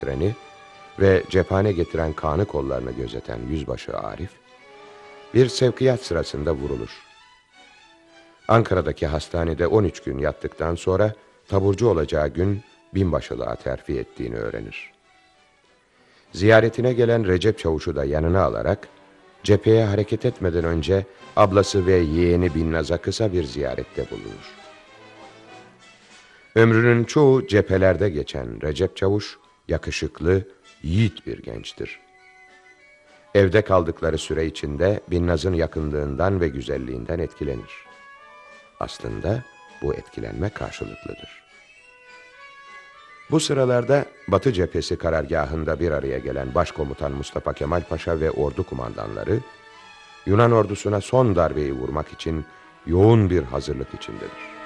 treni ve cephane getiren Kağan'ı kollarını gözeten yüzbaşı Arif, bir sevkiyat sırasında vurulur. Ankara'daki hastanede 13 gün yattıktan sonra taburcu olacağı gün binbaşılığa terfi ettiğini öğrenir. Ziyaretine gelen Recep Çavuş'u da yanına alarak cepheye hareket etmeden önce ablası ve yeğeni Binnaz'a kısa bir ziyarette bulunur. Ömrünün çoğu cephelerde geçen Recep Çavuş yakışıklı, yiğit bir gençtir. Evde kaldıkları süre içinde Binnaz'ın yakınlığından ve güzelliğinden etkilenir. Aslında bu etkilenme karşılıklıdır. Bu sıralarda Batı cephesi karargahında bir araya gelen Başkomutan Mustafa Kemal Paşa ve ordu kumandanları, Yunan ordusuna son darbeyi vurmak için yoğun bir hazırlık içindedir.